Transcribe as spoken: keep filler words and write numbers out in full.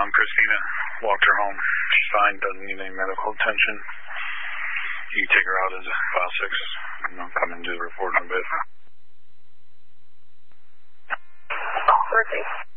home. Christina walked her home. She's fine. Doesn't need any medical attention. You take her out as a file six, and I'll come and do the report in a bit. Birthday.